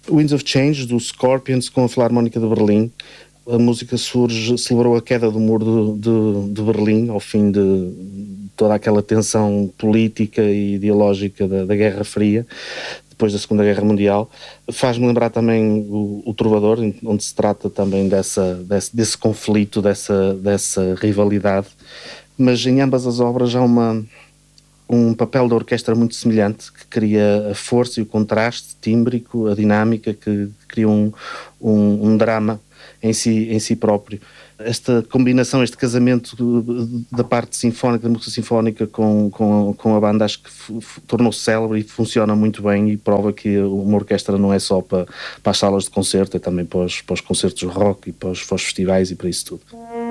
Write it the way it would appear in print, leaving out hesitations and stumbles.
Winds of Change, do Scorpions, com a Filarmónica de Berlim. A música celebrou a queda do muro de Berlim, ao fim de toda aquela tensão política e ideológica da Guerra Fria, depois da Segunda Guerra Mundial. Faz-me lembrar também o Trovador, onde se trata também desse conflito, dessa rivalidade, mas em ambas as obras há um papel da orquestra muito semelhante, que cria a força e o contraste tímbrico, a dinâmica, que cria um drama em si próprio. Esta combinação, este casamento da parte sinfónica, da música sinfónica com a banda, acho que tornou-se célebre e funciona muito bem, e prova que uma orquestra não é só para as salas de concerto, é também para os concertos rock e para os festivais e para isso tudo.